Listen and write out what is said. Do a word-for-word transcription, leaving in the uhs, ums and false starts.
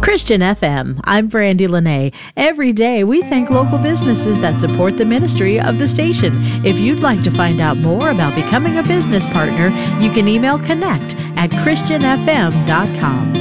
Christian F M. I'm Brandy Lene. Every day we thank local businesses that support the ministry of the station. If you'd like to find out more about becoming a business partner, you can email connect at christian f m dot com.